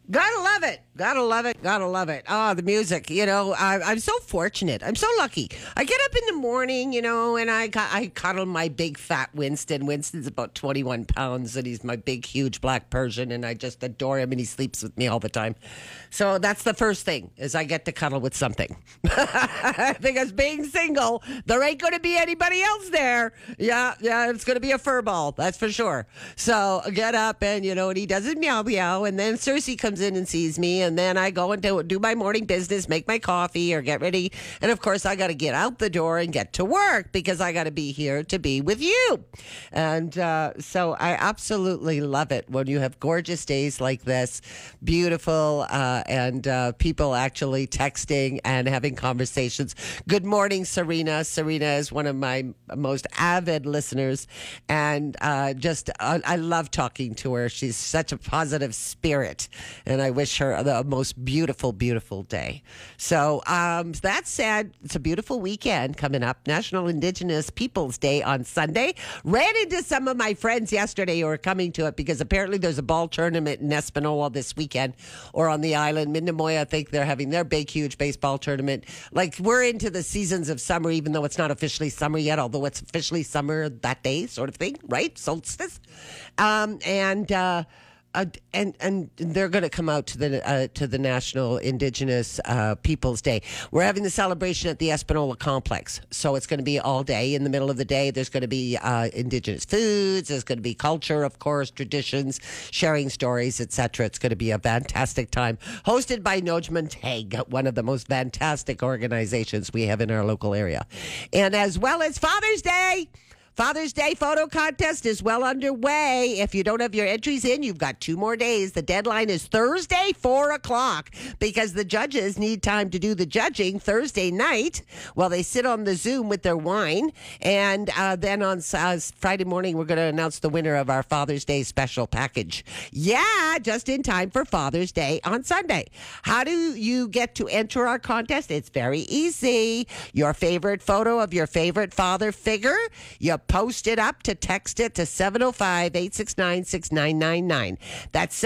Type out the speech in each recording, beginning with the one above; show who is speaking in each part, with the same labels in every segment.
Speaker 1: Gotta love it. Gotta love it. Gotta love it. Oh, the music. I'm so fortunate. I'm so lucky. I get up in the morning, and I cuddle my big fat Winston. Winston's about 21 pounds, and he's my big, huge black Persian, and I just adore him, and he sleeps with me all the time. So that's the first thing, is I get to cuddle with something. Because being single, there ain't going to be anybody else there. Yeah, it's going to be a fur ball. That's for sure. So I get up, and, and he does his meow meow, and then Cersei comes in and sees me, and then I go and do my morning business, make my coffee or get ready. And of course, I got to get out the door and get to work because I got to be here to be with you. And so I absolutely love it when you have gorgeous days like this, beautiful, and people actually texting and having conversations. Good morning, Serena. Serena is one of my most avid listeners, and I love talking to her. She's such a positive spirit, and I wish her the most beautiful, beautiful day. So that said, it's a beautiful weekend coming up. National Indigenous Peoples Day on Sunday. Ran into some of my friends yesterday who are coming to it because apparently there's a ball tournament in Espanola this weekend or on the island. Mindamoya, I think they're having their big, huge baseball tournament. Like, we're into the seasons of summer, even though it's not officially summer yet, although it's officially summer that day sort of thing, right? Solstice. And they're going to come out to the National Indigenous Peoples Day. We're having the celebration at the Espanola Complex, so it's going to be all day. In the middle of the day, there's going to be Indigenous foods. There's going to be culture, of course, traditions, sharing stories, etc. It's going to be a fantastic time. Hosted by Nojman Tag, one of the most fantastic organizations we have in our local area, and as well as Father's Day. Father's Day photo contest is well underway. If you don't have your entries in, you've got 2 more days. The deadline is Thursday, 4 o'clock, because the judges need time to do the judging Thursday night while they sit on the Zoom with their wine. And then on Friday morning, we're going to announce the winner of our Father's Day special package. Yeah, just in time for Father's Day on Sunday. How do you get to enter our contest? It's very easy. Your favorite photo of your favorite father figure, you post it up to text it to 705-869-6999. That's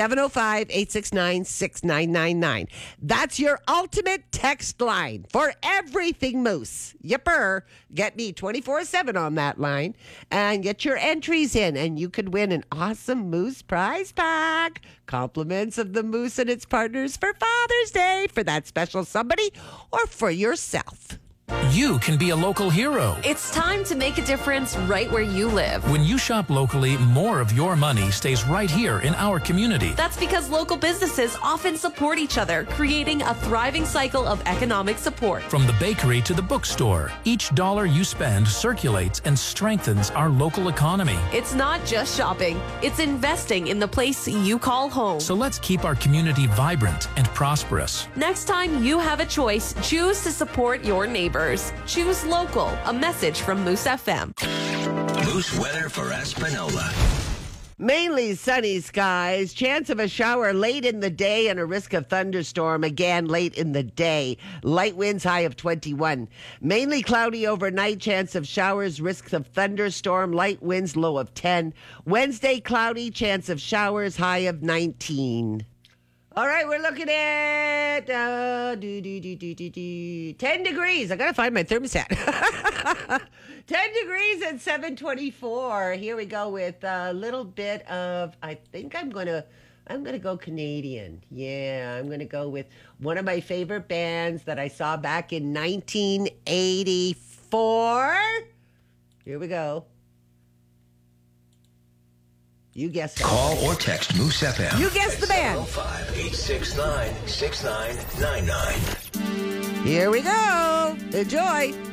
Speaker 1: 705-869-6999. That's your ultimate text line for everything Moose. Yipper. Get me 24/7 on that line and get your entries in, and you could win an awesome Moose prize pack. Compliments of the Moose and its partners for Father's Day, for that special somebody or for yourself.
Speaker 2: You can be a local hero.
Speaker 3: It's time to make a difference right where you live.
Speaker 2: When you shop locally, more of your money stays right here in our community.
Speaker 3: That's because local businesses often support each other, creating a thriving cycle of economic support.
Speaker 2: From the bakery to the bookstore, each dollar you spend circulates and strengthens our local economy.
Speaker 3: It's not just shopping, it's investing in the place you call home.
Speaker 2: So let's keep our community vibrant and prosperous.
Speaker 3: Next time you have a choice, choose to support your neighbors. Choose local. A message from Moose FM.
Speaker 4: Moose weather for Espanola.
Speaker 1: Mainly sunny skies, chance of a shower late in the day and a risk of thunderstorm again late in the day. Light winds high of 21. Mainly cloudy overnight, chance of showers, risk of thunderstorm, light winds low of 10. Wednesday cloudy, chance of showers high of 19. All right, we're looking at 10 degrees. I got to find my thermostat. 10 degrees at 7:24. Here we go with a little bit of, I think I'm going to go Canadian. Yeah, I'm going to go with one of my favorite bands that I saw back in 1984. Here we go. You guessed it.
Speaker 4: Call or text Moose FM.
Speaker 1: You guessed the band.
Speaker 4: 705-869-6999.
Speaker 1: Here we go. Enjoy.